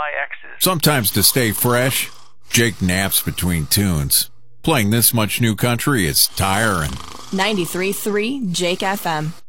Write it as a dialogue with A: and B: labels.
A: my exes.
B: Sometimes to stay fresh, Jake naps between tunes. Playing this much new country is tiring.
C: 93.3 Jake FM.